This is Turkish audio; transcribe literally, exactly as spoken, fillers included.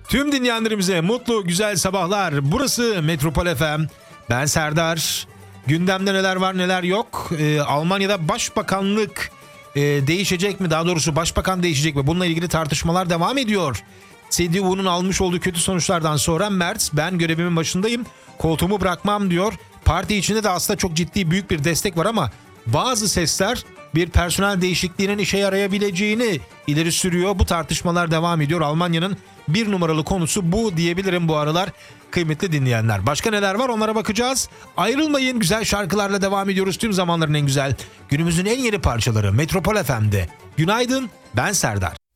Tüm dinleyenlerimize mutlu, güzel sabahlar. Burası Metropol F M. Ben Serdar. Gündemde neler var neler yok. Ee, Almanya'da başbakanlık e, değişecek mi? Daha doğrusu başbakan değişecek mi? Bununla ilgili tartışmalar devam ediyor. C D U'nun almış olduğu kötü sonuçlardan sonra Merz, ben görevimin başındayım, koltuğumu bırakmam diyor. Parti içinde de aslında çok ciddi büyük bir destek var ama bazı sesler bir personel değişikliğinin işe yarayabileceğini ileri sürüyor. Bu tartışmalar devam ediyor. Almanya'nın bir numaralı konusu bu diyebilirim bu aralar kıymetli dinleyenler. Başka neler var onlara bakacağız. Ayrılmayın, güzel şarkılarla devam ediyoruz. Tüm zamanların en güzel, günümüzün en yeni parçaları Metropol F M'de. Günaydın, ben Serdar.